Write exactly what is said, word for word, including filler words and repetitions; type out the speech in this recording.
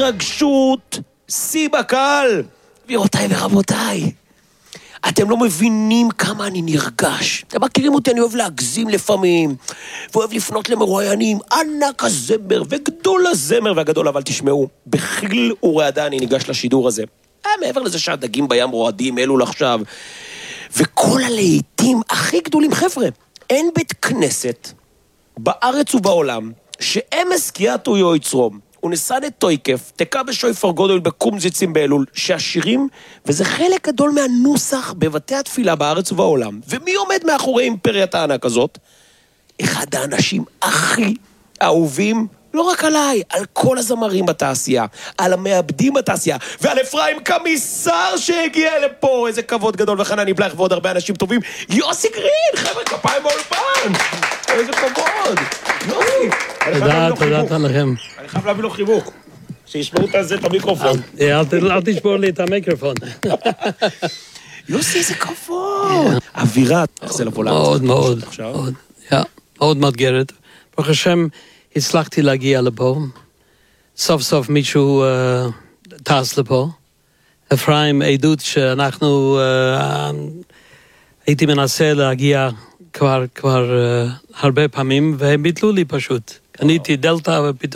רגשות, שיא בקהל. גבירותיי ורבותיי, אתם לא מבינים כמה אני נרגש. אתם מכירים אותי, אני אוהב להגזים לפעמים, ואוהב לפנות למרואיינים, ענק הזמר וגדול הזמר והגדול, אבל תשמעו, בחיל ורעדה אני ניגש לשידור הזה. אה, מעבר לזה שהדגים בים רועדים, אלו לעכשיו. וכל הלהיטים הכי גדולים, חבר'ה, אין בית כנסת בארץ ובעולם שאמס קיאטו יו יצרום, ונסדת תויקף, תקע בשויפר גודל בקומזיצים באלול, שהשירים, וזה חלק גדול מהנוסח בבתי התפילה בארץ ובעולם. ומי עומד מאחורי אימפריית הענק הזאת? אחד האנשים הכי אהובים, לא רק עליי, על כל הזמרים בתעשייה, על המעבדים בתעשייה, ועל אפרים קמיסר שהגיע לפה, איזה כבוד גדול, וחנני בלייך ועוד הרבה אנשים טובים. יוסי גרין, חבר'ה, כפיים באולפן, איזה כבוד. יוסי, תודה, תודה לכם. אני חייב להביא לו חיבוק, שישמעו את המיקרופון. אל תשבור לי את המיקרופון. יוסי, איזה כבוד. אווירה, איך זה לבוא לארץ? מאוד, מאוד, מאוד מאתגרת. ברוך השם, הצלחתי להגיע לפה. סוף סוף מישהו טס לפה. אפרים, עדות שאנחנו, הייתי מנסה להגיע כבר הרבה פעמים, והם ביטלו לי פשוט. קניתי דלטה ופתאום